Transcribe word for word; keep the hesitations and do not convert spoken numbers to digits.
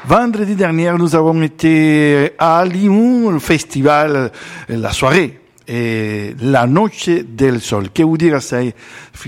Vendredi dernier, nous avons été à Limoux, le festival, la soirée, et la Noche del Sol. Que vous dire, c'est